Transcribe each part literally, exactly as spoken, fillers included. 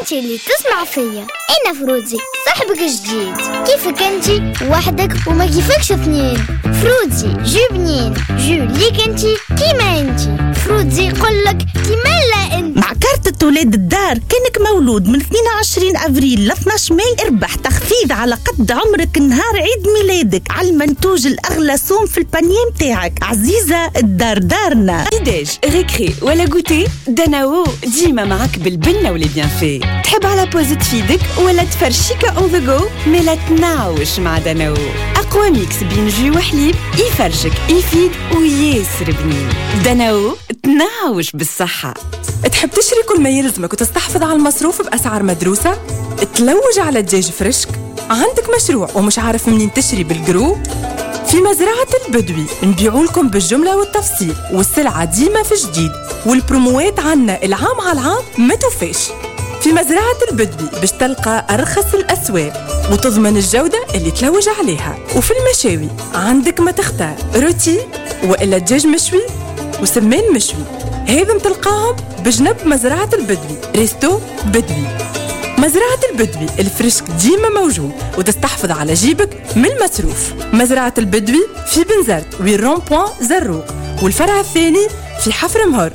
انتي اللي تسمع فيا. انا فروزي صاحبك الجديد. كيفك انتي وحدك وما كيفكش اثنين؟ فروزي جو بنين جو ليك انتي كيما انتي. فروزي يقولك كيما لا انت. مع كارت ولاد الدار كانك مولود من اثنين وعشرين أفريل ل اثنا عشر ماي اربح تخفيض على قد عمرك نهار عيد ميلادك على المنتوج الأغلى سوم في البانيه متاعك. عزيزة الدار دارنا. ديداج ريكري ولا غوتي داناو ديما معك بالبنة واللي بيان في. تحب على بوزة تفيدك ولا تفرشيكا اون ذا جو؟ مي لا تناوش مع داناو. أقوى ميكس بين جوي وحليب يفرشك يفيد وياسر بنين. داناو تناوش بالصحة. تحب تشري كل ما يلزمك وتستحفظ على المصروف بأسعار مدروسة؟ تلوج على الدجاج فريشك؟ عندك مشروع ومش عارف منين تشري بالجروب؟ في مزرعة البدوي نبيعوا لكم بالجملة والتفصيل، والسلعة ديما في جديد، والبروموات عنا العام على العام ما توفيش. في مزرعة البدوي باش تلقى أرخص الأسواق وتضمن الجودة اللي تلوج عليها. وفي المشاوي عندك ما تختار، روتي وإلا دجاج مشوي وسمان مشوي، هذم تلقاهم بجنب مزرعة البدوي. ريستو بدوي. مزرعة البدوي الفريشك ديما موجود وتستحفظ على جيبك من المصروف. مزرعة البدوي في بنزرت ويرون بوان زروق، والفرع الثاني في حفر مهر.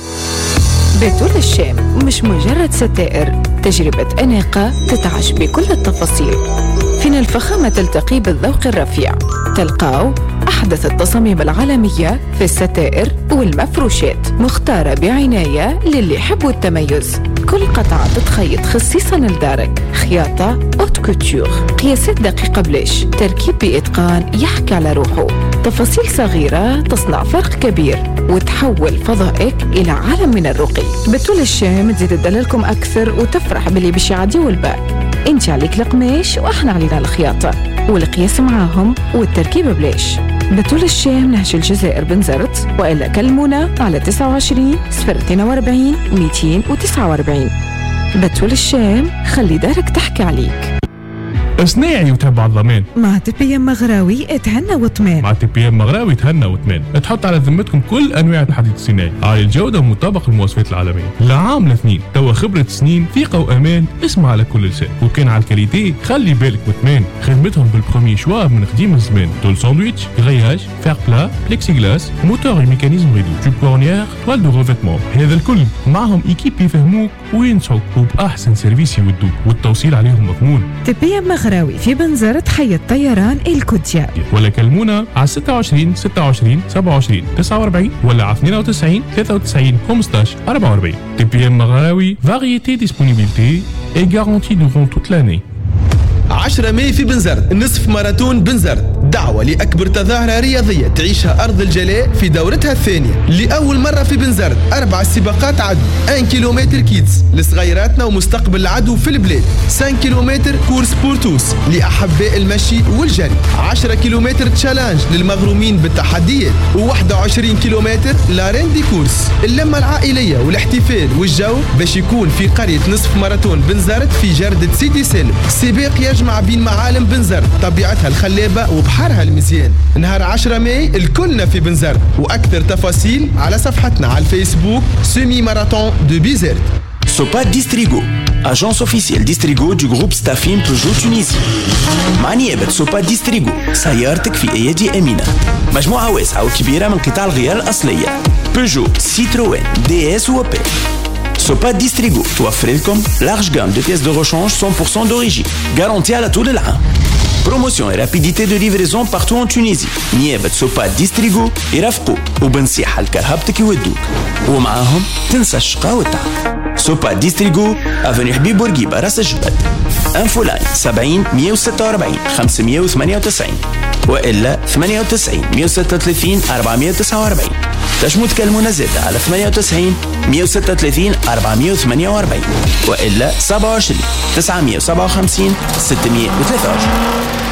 بتول الشام مش مجرد ستائر، تجربة أناقة تتعش بكل التفاصيل. فينا الفخامة تلتقي بالذوق الرفيع. تلقاو أحدث التصاميم العالمية في الستائر والمفروشات، مختارة بعناية للي يحبوا التميز. كل قطعة تتخيط خصيصاً لدارك، خياطة أوت كوتور، قياسات دقيقة بلاش، تركيب بإتقان يحكي على روحه. تفاصيل صغيرة تصنع فرق كبير وتحول فضائك إلى عالم من الرقي. بتول الشام تزيد تدللكم أكثر وتفرح باللي باش يعديوا الباء. انت عليك القماش واحنا علينا الخياطة والقياس معاهم والتركيب بلاش. بتول الشام نهج الجزائر بنزرت، وإلا كلمونا على تسعة وعشرين صفر اثنين وأربعين مئتين وتسعة وأربعين. بتول الشام خلي دارك تحكي عليك. صناعي وتهب على الضمان. مع تي بي ام مغراوي اتهنى وطمان. مع تي بي ام مغراوي تهنى وطمان. تحط على ذمتكم كل انواع الحديد الصناعي عالي الجوده ومطابق للمواصفات العالميه. لعام الاثنين توا خبره سنين ثقه وامان. اسمع على كل لسان. وكان على الكاليتي خلي بالك وطمان. خدمتهم بالبروميي شوا من قديم الزمان. تول ساندويتش، غرياج، فير بلا، بليكسي غلاس، موتور ميكانيزم ريدو، توب كورنيير، توال دو ريفيتمون. هذا الكل معهم ايكيب يفهموك وينصحوك وباحسن سيرفيس يودوك والتوصيل عليهم مضمون. تي بي ام مغراوي في بنزرت حي الطيران الكوديا. ولا كلمونا على ستة وعشرين ستة وعشرين سبعة وعشرين تسعة وأربعين ولا على اثنين وتسعين ثلاثة وتسعين خمسطاش أربعة وأربعين. تي بي ام مغراوي variété disponibilité et garantie durant toute l'année. عشرة ماي في بنزرت نصف ماراثون بنزرت، دعوة لأكبر تظاهرة رياضية تعيشها أرض الجلاء في دورتها الثانية لأول مرة في بنزرت. أربع سباقات عدو، واحد كيلومتر كيدز لصغيراتنا ومستقبل العدو في البلاد، خمسة كيلومتر كورس بورتوس لأحباء المشي والجري، عشرة كيلومتر تشالنج للمغرومين بالتحديات، وواحد وعشرين كيلومتر لارين دي كورس. اللمة العائلية والاحتفال والجو باش يكون في قرية نصف ماراثون بنزرت في جردة سيدي سالم. سباق يجمع بين معالم بنزرت طبيعتها الخلابة وبحرها المزيان. نهار عشرة ماي الكلنا في بنزرت، وأكثر تفاصيل على صفحتنا على الفيسبوك سيمي ماراثون دو بيزرت. Sopa Distrigo, agence officielle Distrigo du groupe Staffim Peugeot Tunisie. مع نيابة سوبا ديستريغو سيارتك في أيدي أمينة. مجموعة واسعة وكبيرة من قطع الغيار الأصلية بيجو، سيتروين، دي اس وبي. سوبا ديستريغو توفر لكم large gamme de pièces de rechange cent pour cent d'origine garantie على طول العام. بروموسيون et rapidité de livraison partout en Tunisie. نيابة سوبا ديستريغو يرافقوك وبنصيحة لكرهبتك يودوك، ومعاهم تنسى الشقاء والتعب. سوبا ديستريغو افنيو حبيب بورقيبة راس الجبل. انفو لاين سبعين مئة وستة وأربعين خمسمئة وثمانية وتسعين والا ثمانية وتسعين مئة وستة وثلاثين أربعمئة وتسعة وأربعين. تشمو تكلمونا زادة على ثمانية وتسعين مئة وستة وثلاثين أربعمئة وثمانية وأربعين والا سبعة وعشرين تسعمئة وسبعة وخمسين ستمئة وثلاثة وعشرين.